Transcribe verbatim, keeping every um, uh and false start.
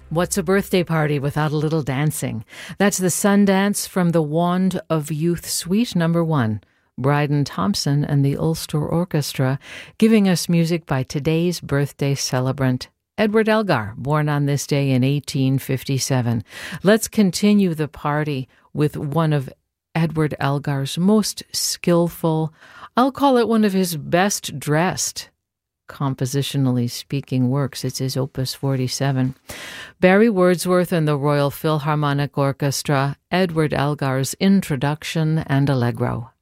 What's a birthday party without a little dancing? That's the Sundance from the Wand of Youth Suite Number One. Bryden Thompson and the Ulster Orchestra, giving us music by today's birthday celebrant, Edward Elgar, born on this day in eighteen fifty-seven. Let's continue the party with one of Edward Elgar's most skillful, I'll call it one of his best dressed, compositionally speaking, works. It's his Opus forty-seven. Barry Wordsworth and the Royal Philharmonic Orchestra, Edward Elgar's Introduction and Allegro.